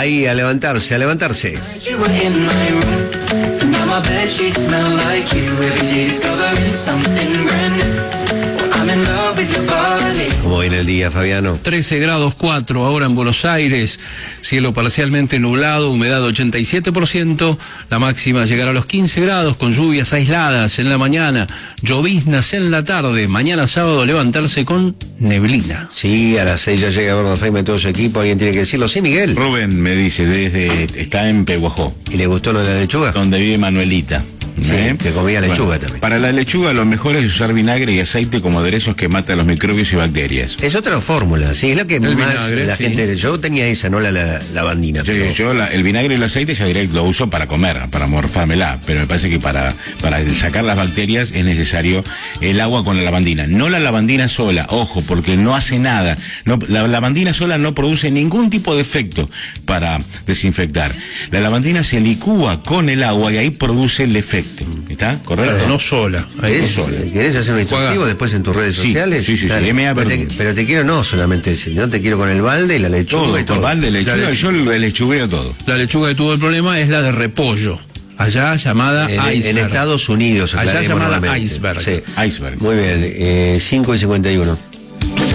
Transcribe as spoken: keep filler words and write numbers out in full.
Ahí, a levantarse, a levantarse. ¿Cómo viene el día, Fabiano? trece grados cuatro ahora en Buenos Aires, cielo parcialmente nublado, humedad ochenta y siete por ciento, la máxima llegará a los quince grados con lluvias aisladas en la mañana, lloviznas en la tarde, mañana sábado levantarse con neblina. Sí, a las seis ya llega Gordon Freeman y todo su equipo, alguien tiene que decirlo, sí, Miguel. Rubén me dice, desde está en Pehuajó. ¿Y le gustó lo de la lechuga? Donde vive Manuelita. Sí, ¿Eh? que comía lechuga Bueno, también. Para la lechuga lo mejor es usar vinagre y aceite como aderezos que matan los microbios y bacterias. Es otra fórmula, sí, es la que El más vinagre, la sí. gente... Yo tenía esa, no la, la, la bandina. Yo, pero... yo la, el vinagre y el aceite ya directo lo uso para comer, para morfármela, pero me parece que para, para sacar las bacterias es necesario el agua con la lavandina. No la lavandina sola, ojo, porque no hace nada. No, la lavandina sola no produce ningún tipo de efecto para desinfectar. La lavandina se licúa con el agua y ahí produce el efecto. ¿Está? ¿Correcto? Claro, no sola. Ahí ¿Querés, no sola. ¿Querés hacer un instructivo Juega. después en tus redes Sí, sociales? sí, sí, sí, Dale. M A pero, te, Verdún. pero te quiero no solamente, sino te quiero con el balde y la lechuga Todo, y todo. con balde, lechuga, La lechuga. yo le lechugueo todo. La lechuga que tuvo el problema es la de repollo, allá llamada En, iceberg. en Estados Unidos, Allá aclaremos llamada nuevamente. iceberg. Sí. Iceberg. Muy bien, eh, cinco y cincuenta y uno.